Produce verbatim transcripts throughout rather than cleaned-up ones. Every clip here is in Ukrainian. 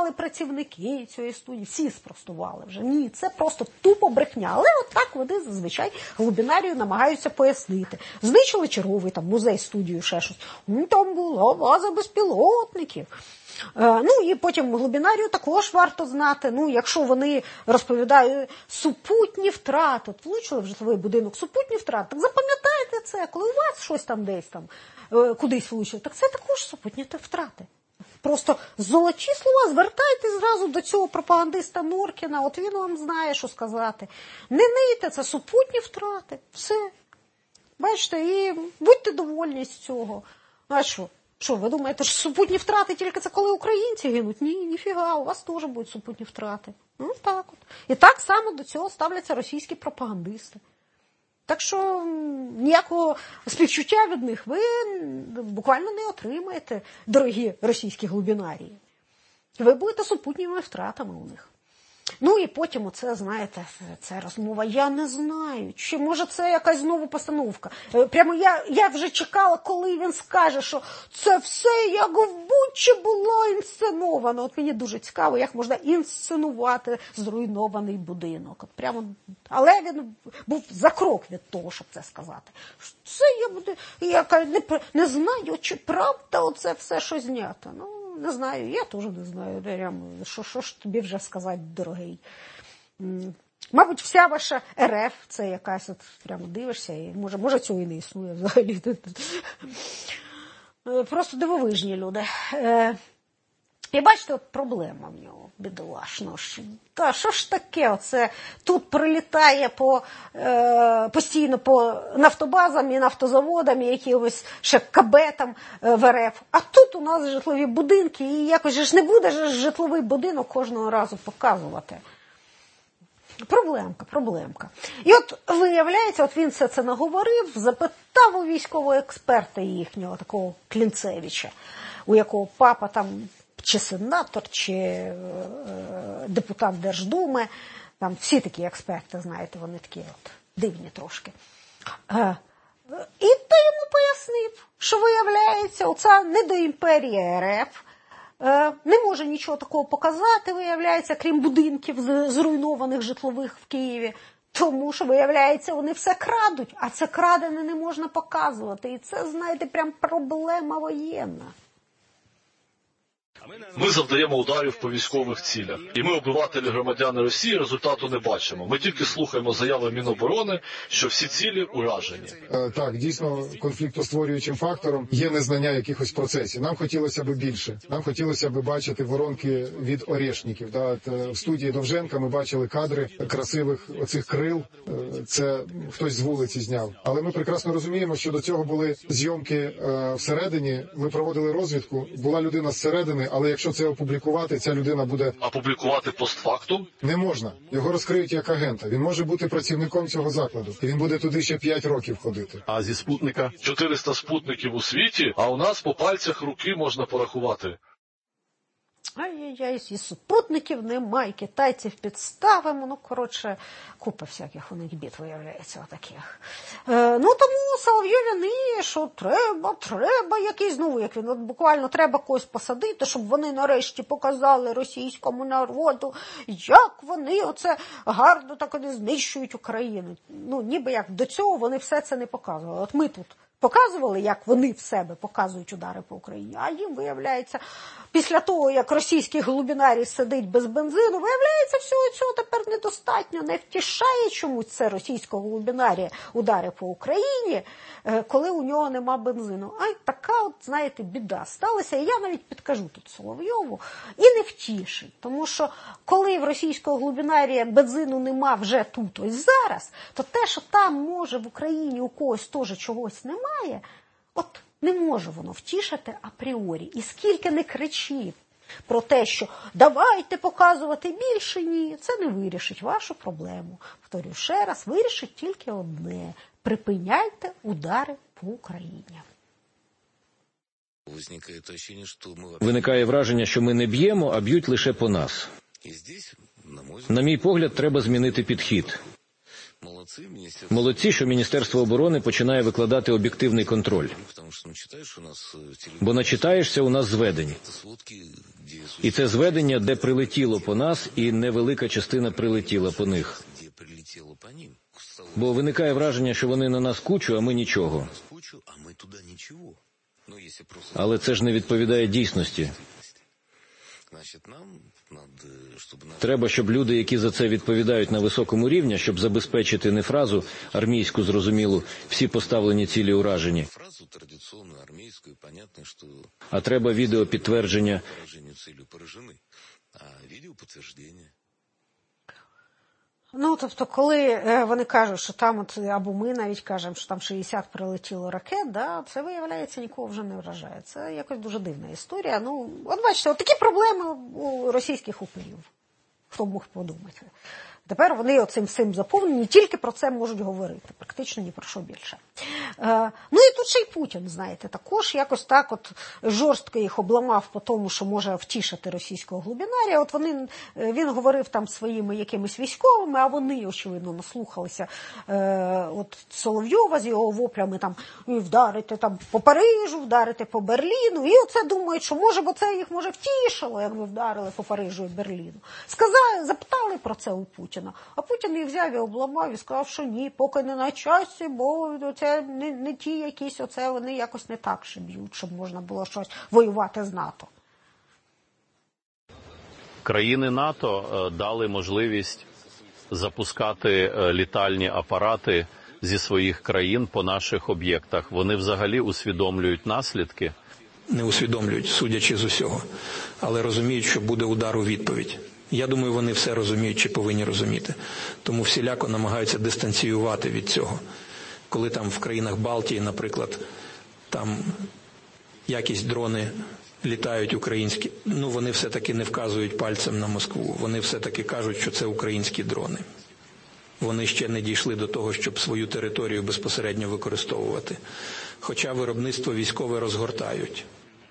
спростували працівники цієї студії, всі спростували вже. Ні, це просто тупо брехня. Але от так вони зазвичай глубінарію намагаються пояснити. Знищили черговий там музей, студію, ще щось. Ну, там була база безпілотників. Ну і потім глибінарію також варто знати. Ну, якщо вони розповідають супутні втрати, от влучили в житловий будинок супутні втрати, так запам'ятайте це, коли у вас щось там десь там кудись влучило, так це також супутні втрати. Просто золоті слова, звертайтесь зразу до цього пропагандиста Норкіна, от він вам знає, що сказати. Не нийте, це супутні втрати, все. Бачите, і будьте довольні з цього. А що? Що, ви думаєте, що супутні втрати тільки це коли українці гинуть? Ні, ніфіга, у вас теж будуть супутні втрати. Ну, так от. І так само до цього ставляться російські пропагандисти. Так що ніякого співчуття від них ви буквально не отримаєте, дорогі російські глибінарії. Ви будете супутніми втратами у них. Ну і потім оце, знаєте, це розмова, я не знаю, чи може це якась знову постановка. Прямо я, я вже чекала, коли він скаже, що це все як в Бучі було інсценовано. От мені дуже цікаво, як можна інсценувати зруйнований будинок. От прямо, але він був за крок від того, щоб це сказати. Це я буду, я не, не знаю, чи правда оце все, що знято. Ну, не знаю, я теж не знаю, що, що ж тобі вже сказати, дорогий. Мабуть, вся ваша РФ, це якась, от прямо дивишся, і може, може цього і не існує взагалі. Просто дивовижні люди. І бачите, от проблема в нього, бідолашно. Та що ж таке, оце тут прилітає по, е, постійно по нафтобазам і нафтозаводам, і якимось ще КБ там е, в РФ. А тут у нас житлові будинки, і якось ж не буде ж житловий будинок кожного разу показувати. Проблемка, проблемка. І от виявляється, от він все це наговорив, запитав у військового експерта їхнього, такого Клінцевича, у якого папа там чи сенатор, чи е, депутат Держдуми, там всі такі експерти, знаєте, вони такі от дивні трошки. Е, і той йому пояснив, що виявляється, оця недоімперія РФ е, не може нічого такого показати, виявляється, крім будинків зруйнованих житлових в Києві, тому що, виявляється, вони все крадуть, а це крадене не можна показувати. І це, знаєте, прям проблема воєнна. Ми завдаємо ударів по військових цілях. І ми, обивателі громадяни Росії, результату не бачимо. Ми тільки слухаємо заяви Міноборони, що всі цілі уражені. Так, дійсно, конфліктостворюючим фактором є незнання якихось процесів. Нам хотілося б більше. Нам хотілося б бачити воронки від орешників. Да? В студії Довженка ми бачили кадри красивих оцих крил. Це хтось з вулиці зняв. Але ми прекрасно розуміємо, що до цього були зйомки всередині. Ми проводили розвідку. Була людина зсередини, але якщо це опублікувати, ця людина буде... А публікувати постфактум? Не можна. Його розкриють як агента. Він може бути працівником цього закладу. І він буде туди ще п'ять років ходити. А зі спутника? чотириста спутників у світі, а у нас по пальцях руки можна порахувати. Ай-яй-яй, і супутників немає, китайців підставимо, ну, коротше, купа всяких у них біт виявляється отаких. Е, ну, тому Соловйові ниє, що треба, треба якийсь, ну, як він, от буквально треба когось посадити, щоб вони нарешті показали російському народу, як вони оце гарно так вони знищують Україну. Ну, ніби як до цього вони все це не показували. От ми тут показували, як вони в себе показують удари по Україні, а їм, виявляється, після того, як російський глибінарій сидить без бензину, виявляється, всього цього тепер недостатньо, не втішає чомусь це російського глибінарія удари по Україні, коли у нього нема бензину. Ай, така от, знаєте, біда сталася, і я навіть підкажу тут Соловйову, і не втішить, тому що коли в російського глибінарія бензину нема вже тут, ось зараз, то те, що там може в Україні у когось теж чогось немає, от не може воно втішити апріорі. І скільки не кричить про те, що давайте показувати більше, ні, це не вирішить вашу проблему. Повторюю ще раз, вирішить тільки одне – припиняйте удари по Україні. Виникає враження, що ми не б'ємо, а б'ють лише по нас. На мій погляд, треба змінити підхід. Молодці, що Міністерство оборони починає викладати об'єктивний контроль. Бо начитаєшся у нас зведень. І це зведення, де прилетіло по нас, і невелика частина прилетіла по них. Бо виникає враження, що вони на нас кучу, а ми нічого. Але це ж не відповідає дійсності. Треба, щоб люди, які за це відповідають на високому рівні, щоб забезпечити не фразу армійську зрозумілу, всі поставлені цілі уражені, а треба відеопідтвердження. Ну, тобто, коли вони кажуть, що там, от, або ми навіть кажемо, що там шістдесят прилетіло ракет, да, це, виявляється, нікого вже не вражає. Це якось дуже дивна історія. Ну, от бачите, от такі проблеми у російських упирів. Хто б мог подумати. Тепер вони оцим всім заповнені, тільки про це можуть говорити, практично ні про що більше. Е, ну і тут ще й Путін, знаєте, також якось так от жорстко їх обламав по тому, що може втішити російського глубінарія. От вони, він говорив там своїми якимись військовими, а вони, очевидно, наслухалися е, от Соловйова з його воплями, там, вдарити там по Парижу, вдарити по Берліну, і оце думають, що може, бо це їх, може, втішило, якби вдарили по Парижу і Берліну. Сказали, запитали про це у Путіна. А Путін їх взяв і обламав і сказав, що ні, поки не на часі, бо це не, не ті якісь, оце вони якось не так ще б'ють, щоб можна було щось воювати з НАТО. Країни НАТО дали можливість запускати літальні апарати зі своїх країн по наших об'єктах. Вони взагалі усвідомлюють наслідки? Не усвідомлюють, судячи з усього, але розуміють, що буде удар у відповідь. Я думаю, вони все розуміють чи повинні розуміти. Тому всіляко намагаються дистанціювати від цього. Коли там в країнах Балтії, наприклад, там якісь дрони літають українські, ну вони все-таки не вказують пальцем на Москву. Вони все-таки кажуть, що це українські дрони. Вони ще не дійшли до того, щоб свою територію безпосередньо використовувати. Хоча виробництво військове розгортають.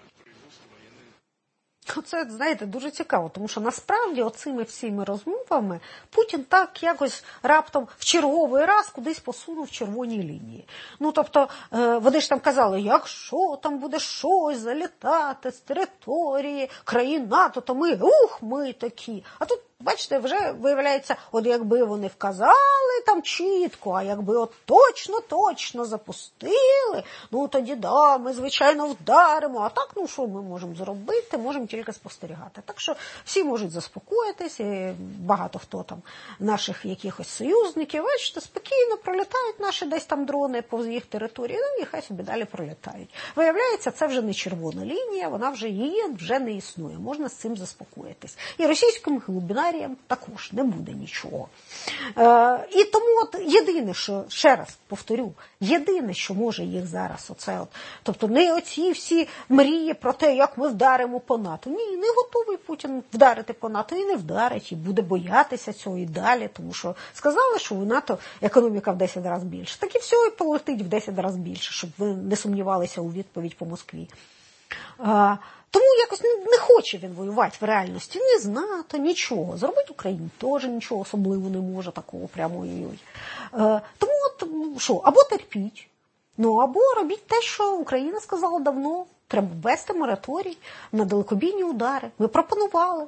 Це, знаєте, дуже цікаво, тому що насправді оцими всіми розмовами Путін так якось раптом в черговий раз кудись посунув червоні лінії. Ну, тобто, вони ж там казали, якщо там буде щось залітати з території країн НАТО, то ми, ух, ми такі. А тут, бачите, вже виявляється, от якби вони вказали там чітко, а якби от точно-точно запустили, ну тоді, да, ми, звичайно, вдаримо. А так, ну що ми можемо зробити? Можемо тільки спостерігати. Так що всі можуть заспокоїтись, і багато хто там, наших якихось союзників, бачите, спокійно пролітають наші десь там дрони повз їх території, ну і хай собі далі пролітають. Виявляється, це вже не червона лінія, вона вже її вже не існує, можна з цим заспокоїтись. І російським глибинаріям також не буде нічого. Е, і тому от єдине, що, ще раз повторю, єдине, що може їх зараз, оце от, тобто не оці всі мрії про те, як ми вдаримо по НАТО. Ні, не готовий Путін вдарити по НАТО і не вдарить, і буде боятися цього і далі, тому що сказали, що у НАТО економіка в десять разів більше. Так і все, і полетить в десять разів більше, щоб ви не сумнівалися у відповідь по Москві. А, тому якось не, не хоче він воювати в реальності, ні з НАТО, нічого. Зробити Україні теж нічого особливо не може, такого прямо ой-ой. А, тому от, що, або терпіть, ну або робіть те, що Україна сказала давно. Треба ввести мораторій на далекобійні удари. Ми пропонували.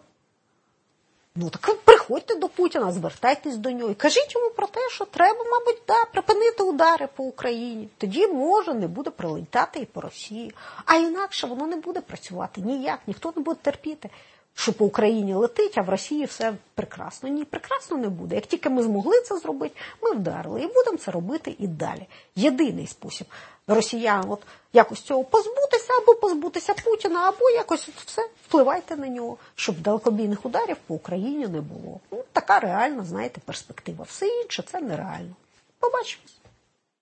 Ну так приходьте до Путіна, звертайтесь до нього і кажіть йому про те, що треба, мабуть, да, припинити удари по Україні. Тоді, може, не буде прилітати і по Росії. А інакше воно не буде працювати ніяк, ніхто не буде терпіти, що по Україні летить, а в Росії все прекрасно. Ні, прекрасно не буде. Як тільки ми змогли це зробити, ми вдарили. І будемо це робити і далі. Єдиний спосіб росіян от якось цього позбутися, або позбутися Путіна, або якось от все, впливайте на нього, щоб далекобійних ударів по Україні не було. Ну, така реальна, знаєте, перспектива. Все інше – це нереально. Побачимось.